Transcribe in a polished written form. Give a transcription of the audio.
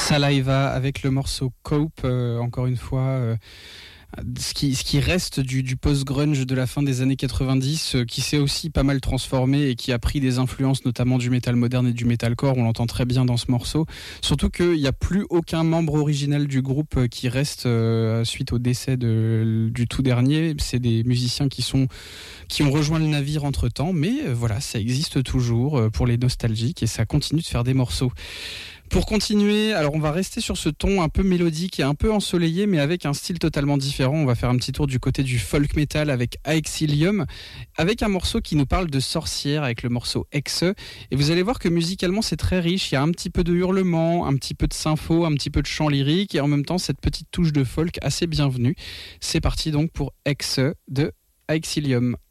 Saliva avec le morceau Cope, encore une fois, ce qui reste du post-grunge de la fin des années 90, qui s'est aussi pas mal transformé et qui a pris des influences notamment du métal moderne et du metalcore, on l'entend très bien dans ce morceau. Surtout qu'il n'y a plus aucun membre original du groupe qui reste suite au décès du tout dernier. C'est des musiciens qui ont rejoint le navire entre-temps, mais voilà, ça existe toujours pour les nostalgiques et ça continue de faire des morceaux. Pour continuer, alors on va rester sur ce ton un peu mélodique et un peu ensoleillé, mais avec un style totalement différent. On va faire un petit tour du côté du folk metal avec Aexilium, avec un morceau qui nous parle de sorcières, avec le morceau Exe. Et vous allez voir que musicalement c'est très riche, il y a un petit peu de hurlement, un petit peu de sympho, un petit peu de chant lyrique, et en même temps cette petite touche de folk assez bienvenue. C'est parti donc pour Exe de Aexilium.